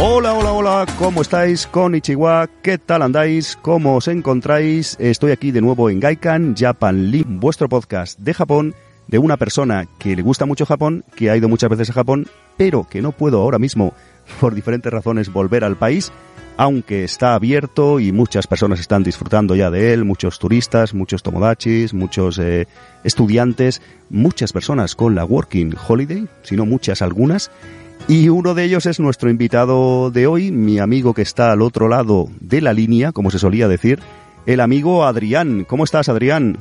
Hola, hola, hola, ¿cómo estáis? Konnichiwa, ¿qué tal andáis? ¿Cómo os encontráis? Estoy aquí de nuevo en Gaikan Japan Link, vuestro podcast de Japón, de una persona que le gusta mucho Japón, que ha ido muchas veces a Japón, pero que no puedo ahora mismo, por diferentes razones, volver al país, aunque está abierto y muchas personas están disfrutando ya de él, muchos turistas, muchos tomodachis, muchos estudiantes, muchas personas con la Working Holiday, si no muchas, algunas. Y uno de ellos es nuestro invitado de hoy, mi amigo que está al otro lado de la línea, como se solía decir, el amigo Adrián. ¿Cómo estás, Adrián?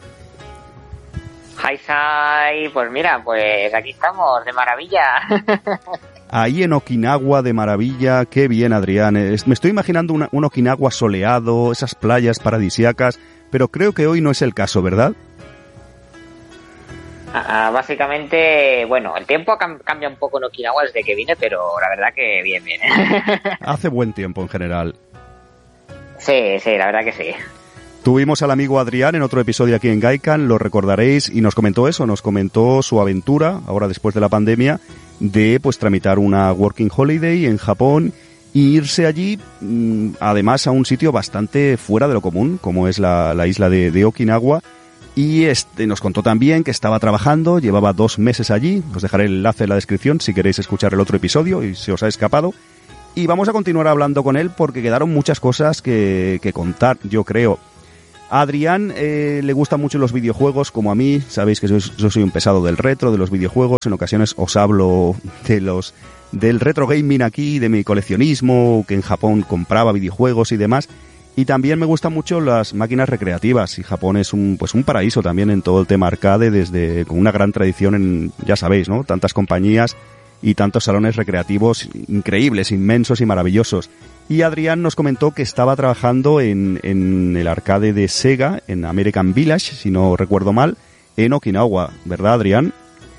Hi, pues mira, pues aquí estamos, de maravilla. Ahí en Okinawa, de maravilla, qué bien, Adrián. Me estoy imaginando un Okinawa soleado, esas playas paradisíacas, pero creo que hoy no es el caso, ¿verdad? Básicamente, bueno, el tiempo cambia un poco en Okinawa desde que vine, pero la verdad que bien. Hace buen tiempo en general. Sí, la verdad que sí. Tuvimos al amigo Adrián en otro episodio aquí en Gaikan, lo recordaréis, y nos comentó eso, nos comentó su aventura, ahora después de la pandemia, de pues tramitar una Working Holiday en Japón e irse allí, además a un sitio bastante fuera de lo común, como es la isla de Okinawa. Y nos contó también que estaba trabajando, llevaba 2 meses allí. Os dejaré el enlace en la descripción si queréis escuchar el otro episodio y se os ha escapado. Y vamos a continuar hablando con él porque quedaron muchas cosas que contar, yo creo. A Adrián le gustan mucho los videojuegos, como a mí. Sabéis que yo soy un pesado del retro, de los videojuegos. En ocasiones os hablo del retro gaming aquí, de mi coleccionismo, que en Japón compraba videojuegos y demás. Y también me gustan mucho las máquinas recreativas, y Japón es un paraíso también en todo el tema arcade, con una gran tradición ya sabéis, ¿no? Tantas compañías y tantos salones recreativos increíbles, inmensos y maravillosos. Y Adrián nos comentó que estaba trabajando en el arcade de Sega, en American Village, si no recuerdo mal, en Okinawa, ¿verdad, Adrián?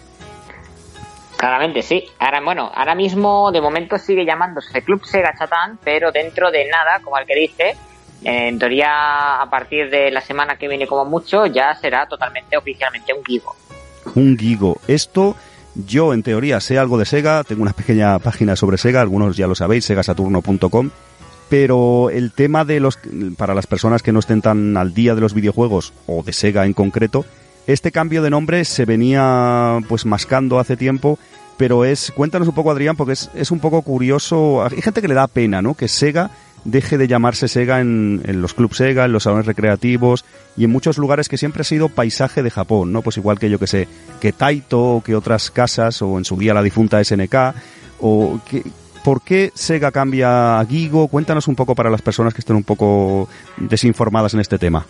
Claramente sí. Ahora mismo de momento sigue llamándose Club Sega Chatán, pero dentro de nada, como el que dice, en teoría a partir de la semana que viene como mucho ya será totalmente oficialmente un Gigo. Un Gigo. Esto, yo en teoría sé algo de Sega, tengo una pequeña página sobre Sega, algunos ya lo sabéis, segasaturno.com, pero el tema para las personas que no estén tan al día de los videojuegos, o de Sega en concreto, este cambio de nombre se venía pues mascando hace tiempo, pero cuéntanos un poco, Adrián, porque es un poco curioso. Hay gente que le da pena, ¿no?, que Sega deje de llamarse Sega en los clubs Sega, en los salones recreativos y en muchos lugares que siempre ha sido paisaje de Japón, ¿no? Pues igual que yo que sé, que Taito, que otras casas, o en su día la difunta SNK, ¿por qué Sega cambia a Gigo? Cuéntanos un poco para las personas que estén un poco desinformadas en este tema.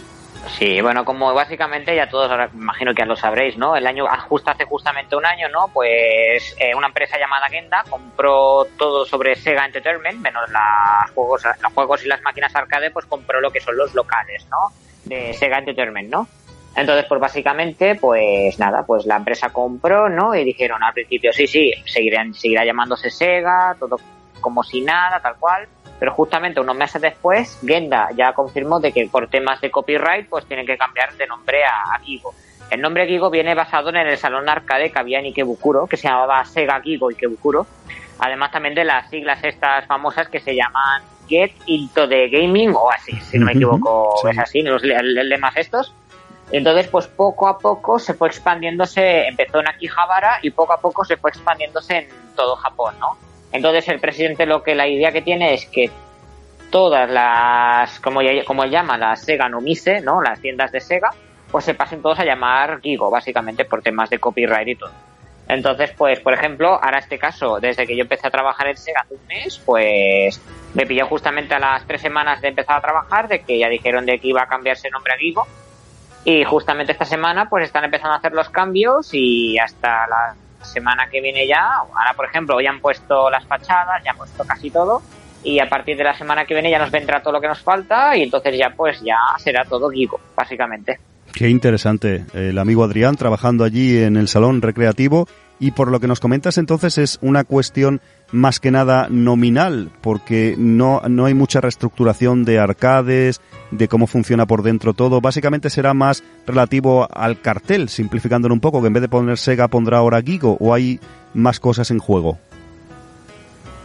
Sí, bueno, como básicamente ya todos, ahora imagino que ya lo sabréis, ¿no? Hace justamente un año, ¿no? Pues una empresa llamada Genda compró todo sobre Sega Entertainment, menos los juegos y las máquinas arcade, pues compró lo que son los locales, ¿no? De Sega Entertainment, ¿no? Entonces, pues básicamente, pues nada, pues la empresa compró, ¿no? Y dijeron al principio, sí, seguirá llamándose Sega, todo como si nada, tal cual. Pero justamente unos meses después, Genda ya confirmó de que por temas de copyright pues tienen que cambiar de nombre a Gigo. El nombre Gigo viene basado en el salón arcade que había en Ikebukuro, que se llamaba Sega Gigo Ikebukuro. Además también de las siglas estas famosas que se llaman Get Into the Gaming o así, si no me equivoco, sí. Es así, los lemas estos. Entonces pues poco a poco se fue expandiéndose, empezó en Akihabara y poco a poco se fue expandiéndose en todo Japón, ¿no? Entonces el presidente la idea que tiene es que todas las, como él llama, las Sega no Mise, ¿no? Las tiendas de Sega, pues se pasen todos a llamar Gigo, básicamente por temas de copyright y todo. Entonces, pues, por ejemplo, ahora este caso, desde que yo empecé a trabajar en Sega hace un mes, pues me pilló justamente a las 3 semanas de empezar a trabajar, de que ya dijeron de que iba a cambiarse el nombre a Gigo. Y justamente esta semana, pues están empezando a hacer los cambios y hasta la semana que viene ya, ahora por ejemplo, ya han puesto las fachadas, ya han puesto casi todo, y a partir de la semana que viene ya nos vendrá todo lo que nos falta y entonces ya será todo Gigo, básicamente. Qué interesante, el amigo Adrián trabajando allí en el salón recreativo, y por lo que nos comentas entonces es una cuestión más que nada nominal, porque no hay mucha reestructuración de arcades, de cómo funciona por dentro todo. Básicamente será más relativo al cartel, simplificándolo un poco, que en vez de poner Sega pondrá ahora Gigo, o hay más cosas en juego.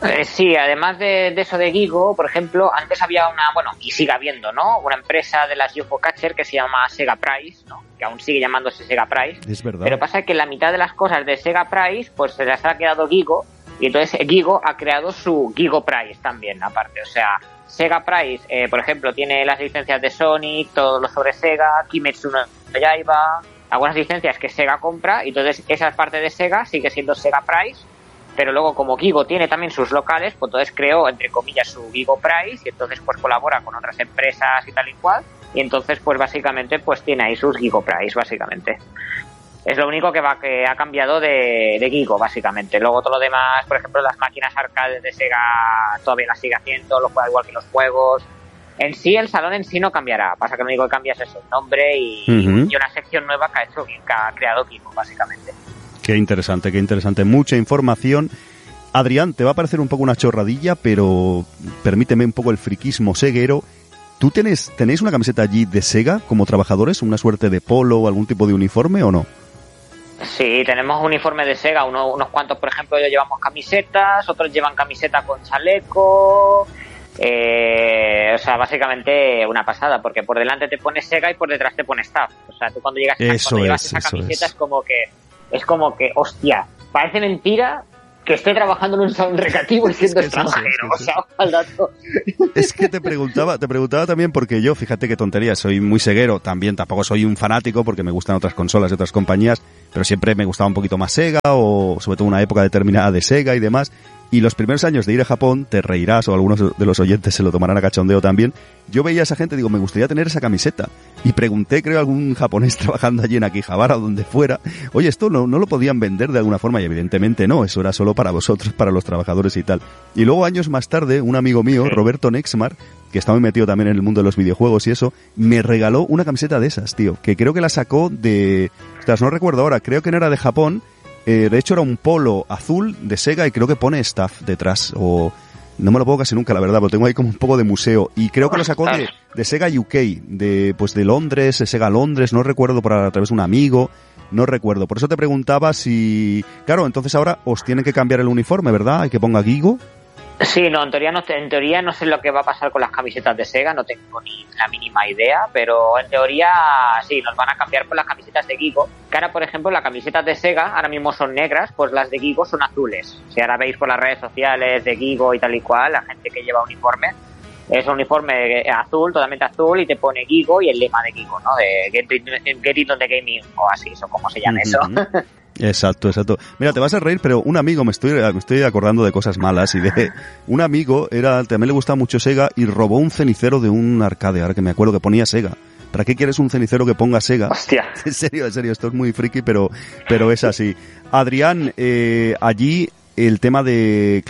Sí, además de eso de Gigo, por ejemplo, antes había y sigue habiendo, ¿no? Una empresa de las UFO Catcher que se llama Sega Prize, ¿no? Que aún sigue llamándose Sega Prize. Es verdad. Pero pasa que la mitad de las cosas de Sega Prize, pues se las ha quedado Gigo, y entonces Gigo ha creado su Gigo Prize también, aparte. O sea, Sega Prize, por ejemplo, tiene las licencias de Sonic, todo lo sobre Sega, Kimetsu no Yaiba, algunas licencias que Sega compra, y entonces esa parte de Sega sigue siendo Sega Prize. Pero luego, como Gigo tiene también sus locales, pues entonces creó, entre comillas, su Gigo Prize, y entonces pues colabora con otras empresas y tal y cual, y entonces pues básicamente pues tiene ahí sus Gigo Prize, básicamente. Es lo único que ha cambiado de Gigo, básicamente. Luego todo lo demás, por ejemplo, las máquinas arcades de Sega todavía las sigue haciendo, lo juega igual que los juegos. En sí, el salón en sí no cambiará, pasa que lo único que cambia es eso, el nombre y una sección nueva que ha creado Gigo, básicamente. Qué interesante. Mucha información. Adrián, te va a parecer un poco una chorradilla, pero permíteme un poco el friquismo seguero. ¿Tú tenéis una camiseta allí de Sega como trabajadores? ¿Una suerte de polo o algún tipo de uniforme o no? Sí, tenemos uniforme de Sega. Unos cuantos, por ejemplo, llevamos camisetas, otros llevan camiseta con chaleco. O sea, básicamente una pasada, porque por delante te pone Sega y por detrás te pone Staff. O sea, tú cuando llegas esa camiseta es como que, hostia, parece mentira que esté trabajando en un salón recreativo y siendo extranjero. O sea, al dato. Es que te preguntaba también porque yo, fíjate qué tontería, soy muy seguero, tampoco soy un fanático porque me gustan otras consolas de otras compañías, pero siempre me gustaba un poquito más Sega, o sobre todo una época determinada de Sega y demás. Y los primeros años de ir a Japón, te reirás, o algunos de los oyentes se lo tomarán a cachondeo también, yo veía a esa gente y digo, me gustaría tener esa camiseta. Y pregunté, creo, a algún japonés trabajando allí en Akihabara o donde fuera, oye, esto no lo podían vender de alguna forma, y evidentemente no, eso era solo para vosotros, para los trabajadores y tal. Y luego, años más tarde, un amigo mío, Roberto Nexmar, que está muy metido también en el mundo de los videojuegos y eso, me regaló una camiseta de esas, tío, que creo que la sacó de... Ostras, no recuerdo ahora, creo que no era de Japón. De hecho era un polo azul de Sega y creo que pone Staff detrás, o no me lo pongo casi nunca, la verdad, pero tengo ahí como un poco de museo, y creo que lo sacó de Sega UK, de Londres, de Sega Londres, no recuerdo, a través de un amigo, no recuerdo. Por eso te preguntaba si... Claro, entonces ahora os tienen que cambiar el uniforme, ¿verdad? Hay que ponga Gigo. Sí, no, en teoría no sé lo que va a pasar con las camisetas de Sega, no tengo ni la mínima idea, pero en teoría sí, nos van a cambiar por las camisetas de Gigo, que ahora, por ejemplo, las camisetas de Sega ahora mismo son negras, pues las de Gigo son azules. Si ahora veis por las redes sociales de Gigo y tal y cual, la gente que lleva uniforme, es un uniforme azul, totalmente azul, y te pone Gigo y el lema de Gigo, ¿no? De Get It on the Gaming Oasis, o como se llama eso. Exacto. Mira, te vas a reír, pero un amigo, me estoy acordando de cosas malas, y de un amigo también le gustaba mucho Sega y robó un cenicero de un arcade, ahora que me acuerdo que ponía Sega. ¿Para qué quieres un cenicero que ponga Sega? Hostia. En serio, esto es muy friki, pero es así. Adrián, allí el tema de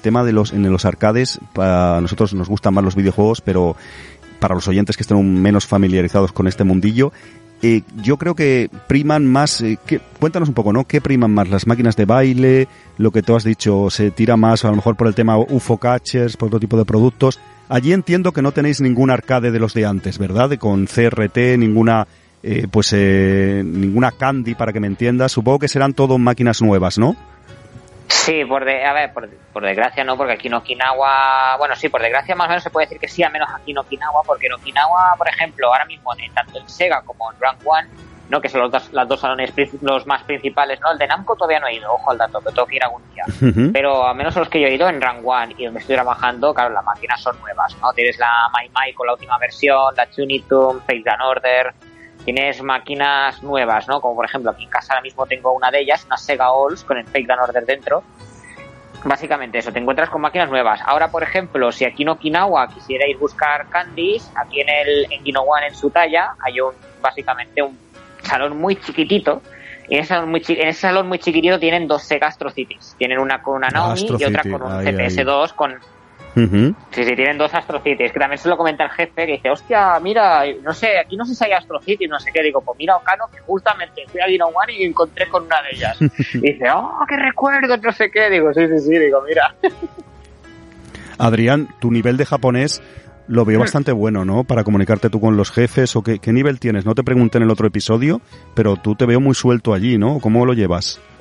en los arcades, para nosotros nos gustan más los videojuegos, pero para los oyentes que estén menos familiarizados con este mundillo, yo creo que priman más, cuéntanos un poco, ¿no? ¿Qué priman más? ¿Las máquinas de baile? Lo que tú has dicho, ¿se tira más a lo mejor por el tema UFO Catchers, por otro tipo de productos? Allí entiendo que no tenéis ningún arcade de los de antes, ¿verdad? con CRT, ninguna Candy, para que me entiendas. Supongo que serán todo máquinas nuevas, ¿no? Sí, por desgracia no, porque aquí en Okinawa, bueno, sí, por desgracia más o menos se puede decir que sí, al menos aquí en Okinawa, porque en Okinawa, por ejemplo, ahora mismo, tanto en Sega como en Rank One, ¿no? Que son los dos salones los más principales, ¿no? El de Namco todavía no he ido, ojo al dato, que tengo que ir algún día. Pero al menos los que yo he ido en Rank One y donde estoy trabajando, claro, las máquinas son nuevas, ¿no? Tienes la Mai con la última versión, la Chunitum, Fake Dan Order. Tienes máquinas nuevas, ¿no? Como por ejemplo, aquí en casa ahora mismo tengo una de ellas, una Sega Alls con el Fake Dan Order dentro. Básicamente eso, te encuentras con máquinas nuevas. Ahora, por ejemplo, si aquí en Okinawa quisierais buscar candies, aquí en Gino One, en Tsutaya, hay básicamente un salón muy chiquitito. Y en ese salón muy chiquitito tienen dos Sega Astro Cities. Tienen una con una Naomi y otra con un CPS2 con... Sí, tienen dos Astro Cities, que también se lo comenta el jefe, que dice, hostia, mira, no sé, aquí no sé si hay Astro Cities, no sé qué. Digo, pues mira, Ocano, que justamente fui a Gino One y me encontré con una de ellas. Y dice, oh, qué recuerdo, no sé qué. Digo, sí, digo, mira. Adrián, tu nivel de japonés lo veo bastante bueno, ¿no? Para comunicarte tú con los jefes, o ¿qué nivel tienes? No te pregunté en el otro episodio, pero tú te veo muy suelto allí, ¿no? ¿Cómo lo llevas?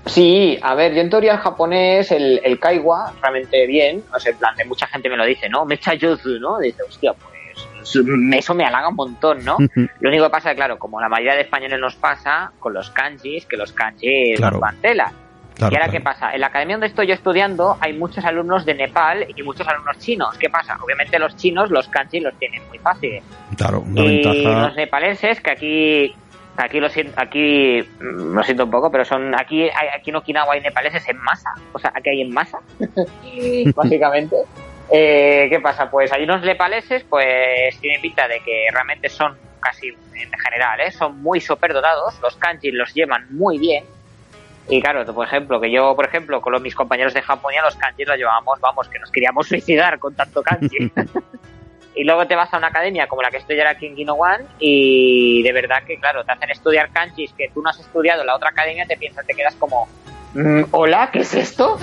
Sí, a ver, yo en teoría el japonés, el kaiwa, realmente bien, o sea, en plan, de mucha gente me lo dice, ¿no? Mecha yozu, ¿no? Dice, hostia, pues eso me halaga un montón, ¿no? Lo único que pasa, claro, como la mayoría de españoles nos pasa con los kanjis, que los kanjis Claro. nos van tela. Claro, y ahora, claro. ¿qué pasa? En la academia donde estoy yo estudiando hay muchos alumnos de Nepal y muchos alumnos chinos. ¿Qué pasa? Obviamente los chinos, los kanjis los tienen muy fáciles. Claro, una Y ventaja. los nepaleses, que aquí lo siento un poco, pero aquí en Okinawa hay nepaleses en masa, o sea, aquí hay en masa, básicamente. ¿Qué pasa? Pues hay unos nepaleses, pues tienen pinta de que realmente son casi, en general, son muy superdotados, los kanjis los llevan muy bien. Y claro, por ejemplo, con mis compañeros de Japonía, los kanjis los llevábamos, vamos, que nos queríamos suicidar con tanto kanji. Y luego te vas a una academia como la que estoy ahora aquí en Ginowan y de verdad que, claro, te hacen estudiar kanjis que tú no has estudiado en la otra academia, te quedas como, ¿hola? ¿Qué es esto?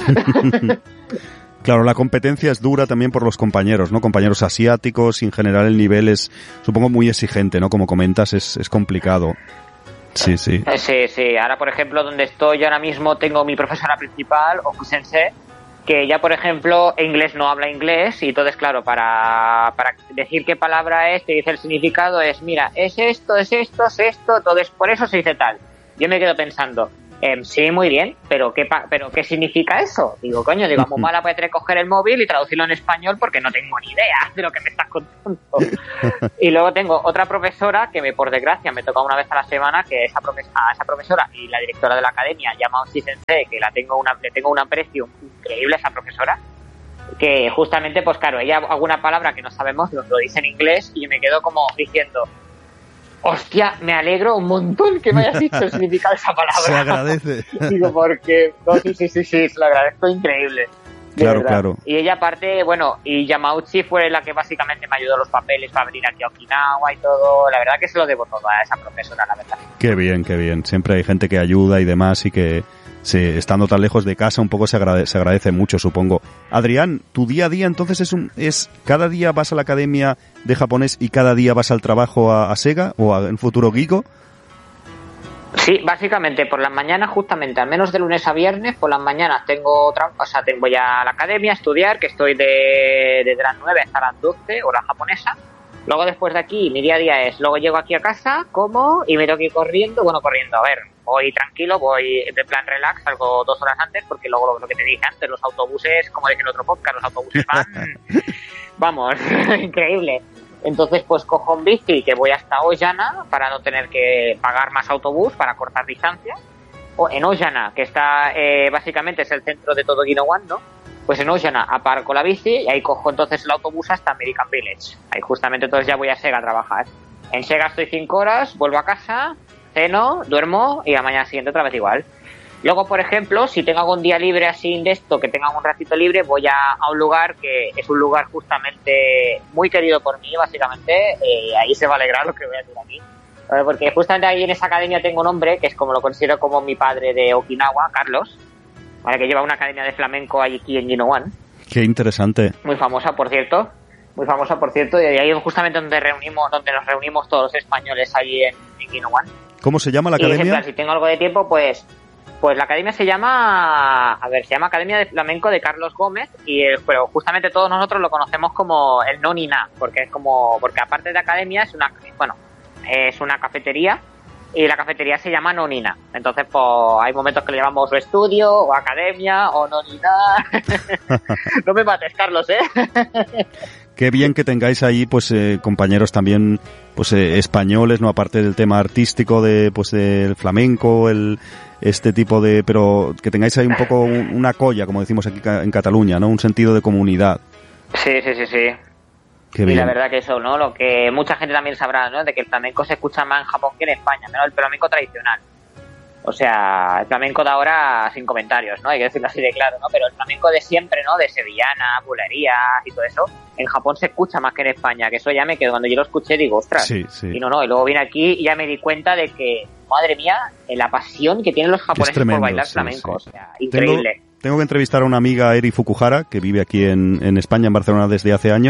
Claro, la competencia es dura también por los compañeros, ¿no? Compañeros asiáticos y en general el nivel es, supongo, muy exigente, ¿no? Como comentas, es complicado. Sí, sí. Sí. Ahora, por ejemplo, donde estoy ahora mismo tengo mi profesora principal, Oku-sensei, que ya, por ejemplo, inglés no habla inglés y entonces, claro, para decir qué palabra es, te dice el significado, mira, es esto, entonces por eso se dice tal. Yo me quedo pensando, sí, muy bien, pero ¿qué significa eso? Digo, a muy mala puede tener que coger el móvil y traducirlo en español porque no tengo ni idea de lo que me estás contando. Y luego tengo otra profesora que por desgracia me toca una vez a la semana, que esa profesora y la directora de la academia, Yamao Sensei, que le tengo un aprecio increíble a esa profesora, que justamente, pues claro, ella alguna palabra que no sabemos nos lo dice en inglés y yo me quedo como diciendo, hostia, me alegro un montón que me hayas dicho el significado de esa palabra. Se agradece. Digo, porque... No, sí, se lo agradezco increíble. Claro, claro. Y ella aparte, y Yamauchi fue la que básicamente me ayudó los papeles para venir aquí a Okinawa y todo. La verdad que se lo debo todo a esa profesora, la verdad. Qué bien, qué bien. Siempre hay gente que ayuda y demás y que... Sí, estando tan lejos de casa un poco se agradece mucho, supongo. Adrián, ¿tu día a día entonces es cada día vas a la academia de japonés y cada día vas al trabajo a Sega o en futuro Gigo? Sí, básicamente por las mañanas, justamente, al menos de lunes a viernes, por las mañanas voy a la academia a estudiar, que estoy desde las 9 hasta las 12, hora japonesa. Luego después de aquí, mi día a día luego llego aquí a casa, como y me tengo que ir corriendo, a ver, voy tranquilo, voy de plan relax, salgo 2 horas antes, porque luego lo que te dije antes, los autobuses, como dije en otro podcast, los autobuses van, vamos, increíble. Entonces pues cojo un bici que voy hasta Ojana para no tener que pagar más autobús para cortar distancia. O en Ojana, que está básicamente es el centro de todo Ginowan, ¿no? Pues en Ojana aparco la bici y ahí cojo entonces el autobús hasta American Village. Ahí justamente entonces ya voy a Sega a trabajar. En Sega estoy 5 horas, vuelvo a casa, ceno, duermo y a la mañana siguiente otra vez igual. Luego, por ejemplo, si tengo algún día libre así de esto, que tenga un ratito libre, voy a un lugar que es un lugar justamente muy querido por mí, básicamente. Ahí se va a alegrar lo que voy a decir aquí. Porque justamente ahí en esa academia tengo un hombre que es como lo considero como mi padre de Okinawa, Carlos, ¿vale? Que lleva una academia de flamenco aquí en Ginowan. Qué interesante. Muy famosa, por cierto. Y ahí es justamente donde nos reunimos todos los españoles allí en Ginowan. ¿Cómo se llama la academia? Y en plan, si tengo algo de tiempo, pues la academia se llama Academia de Flamenco de Carlos Gómez, pero justamente todos nosotros lo conocemos como el Nonina, porque aparte de academia es una cafetería y la cafetería se llama Nonina. Entonces, pues hay momentos que le llamamos o estudio, o academia, o Nonina. No me mates, Carlos, Qué bien que tengáis ahí, pues, compañeros también, pues, españoles, ¿no? Aparte del tema artístico del flamenco, pero que tengáis ahí un poco una colla, como decimos aquí en Cataluña, ¿no? Un sentido de comunidad. Sí. Qué bien. Y la verdad que eso, ¿no? Lo que mucha gente también sabrá, ¿no? De que el flamenco se escucha más en Japón que en España, menos el flamenco tradicional. O sea, el flamenco de ahora sin comentarios, ¿no? Hay que decirlo así de claro, ¿no? Pero el flamenco de siempre, ¿no? De sevillana, bulerías y todo eso, en Japón se escucha más que en España, que eso ya me quedó, cuando yo lo escuché digo, ostras. Sí. Y y luego vine aquí y ya me di cuenta de que, madre mía, la pasión que tienen los japoneses por bailar flamenco, sí. O sea, increíble. Tengo que entrevistar a una amiga, Eri Fukuhara, que vive aquí en España, en Barcelona desde hace años,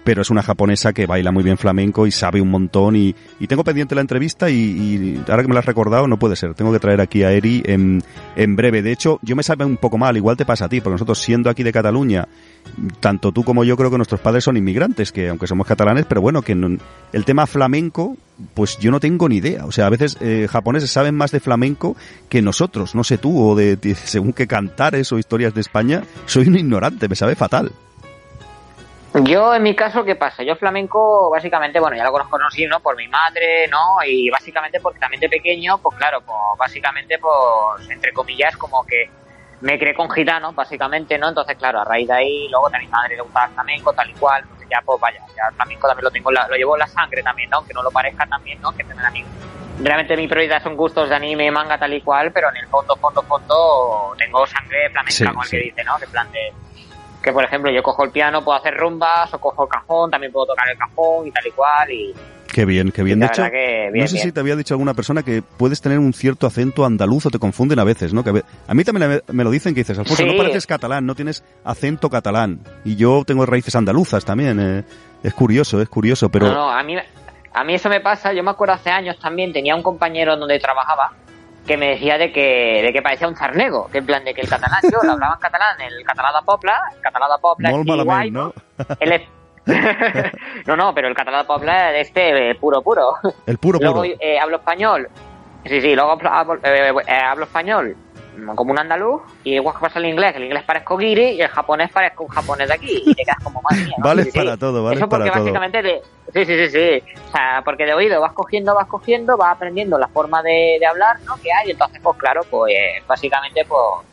pero es una japonesa que baila muy bien flamenco y sabe un montón y tengo pendiente la entrevista y ahora que me la has recordado no puede ser, tengo que traer aquí a Eri en breve. De hecho, yo me sabe un poco mal, igual te pasa a ti, porque nosotros siendo aquí de Cataluña, tanto tú como yo creo que nuestros padres son inmigrantes, que aunque somos catalanes, pero bueno, que el tema flamenco, pues yo no tengo ni idea. O sea, a veces japoneses saben más de flamenco que nosotros, no sé tú, o de según qué cantares o historias de España, soy un ignorante, me sabe fatal. Yo, en mi caso, ¿qué pasa? Yo flamenco, básicamente, bueno, ya lo conocí, ¿no? Por mi madre, ¿no? Y básicamente porque también de pequeño, pues claro, pues básicamente, pues, entre comillas, como que me creé con gitanos, básicamente, ¿no? Entonces, claro, a raíz de ahí, luego a mi madre le gustaba el flamenco, tal y cual, entonces ya, pues vaya, ya el flamenco también lo tengo, lo llevo en la sangre también, ¿no? Aunque no lo parezca también, ¿no? Que realmente mi prioridad son gustos de anime, manga, tal y cual, pero en el fondo, tengo sangre flamenca, sí, como el sí. que dice, ¿no? Que plan de... Que, por ejemplo, yo cojo el piano, puedo hacer rumbas, o cojo el cajón, también puedo tocar el cajón y tal y cual, y... Qué bien, qué bien. De hecho, bien, no sé bien. si te había dicho alguna persona que puedes tener un cierto acento andaluz o te confunden a veces, ¿no? Que a mí también me lo dicen, que dices, Alfonso, Sí. no pareces catalán, no tienes acento catalán. Y yo tengo raíces andaluzas también. Es curioso, pero... No, a mí eso me pasa. Yo me acuerdo hace años también, tenía un compañero donde trabajaba que me decía de que parecía un charnego, que en plan de que el catalán, yo lo hablaba en catalán, el català de Pobla, Molt aquí malament, guay, ¿no? No, pero el català de Pobla puro. El puro. Luego hablo español. Sí, luego hablo español como un andaluz, y igual que pasa el inglés parezco guiri y el japonés parezco un japonés de aquí y te quedas como madre mía, ¿no? Vale Sí. para todo, vale eso para porque todo. básicamente sí. O sea, porque de oído vas cogiendo, vas aprendiendo la forma de hablar, ¿no? Que hay, entonces pues claro, pues básicamente pues